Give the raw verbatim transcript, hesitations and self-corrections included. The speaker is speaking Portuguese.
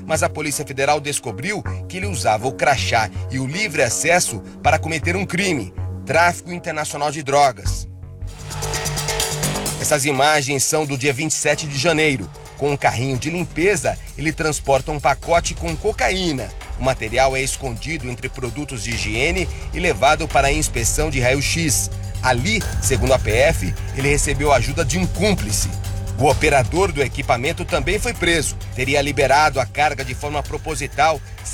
mas a Polícia Federal descobriu que ele usava o crachá e o livre acesso para cometer um crime: tráfico internacional de drogas. Essas imagens são do dia vinte e sete de janeiro. Com um carrinho de limpeza, ele transporta um pacote com cocaína. O material é escondido entre produtos de higiene e levado para a inspeção de raio-x. Ali, segundo a P F, ele recebeu a ajuda de um cúmplice. O operador do equipamento também foi preso. Teria liberado a carga de forma proposital,